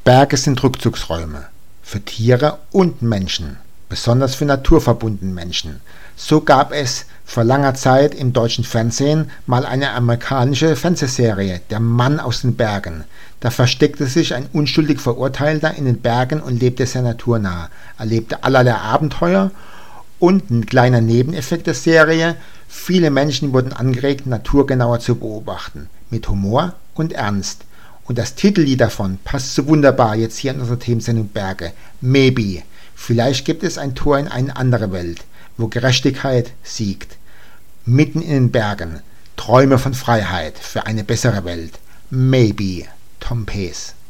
Berge sind Rückzugsräume für Tiere und Menschen, besonders für naturverbundene Menschen. So gab es vor langer Zeit im deutschen Fernsehen mal eine amerikanische Fernsehserie, Der Mann aus den Bergen. Da versteckte sich ein unschuldig Verurteilter in den Bergen und lebte sehr naturnah, erlebte allerlei Abenteuer und ein kleiner Nebeneffekt der Serie: viele Menschen wurden angeregt, naturgenauer zu beobachten, mit Humor und Ernst. Und das Titellied davon passt so wunderbar jetzt hier in unserer Themensendung Berge. Maybe. Vielleicht gibt es ein Tor in eine andere Welt, wo Gerechtigkeit siegt. Mitten in den Bergen. Träume von Freiheit für eine bessere Welt. Maybe. Tom Pace.